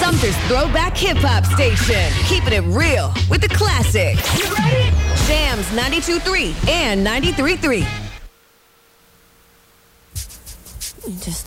Sumter's throwback hip-hop station. Keeping it real with the classics. You ready? Jams 92.3 and 93.3. Just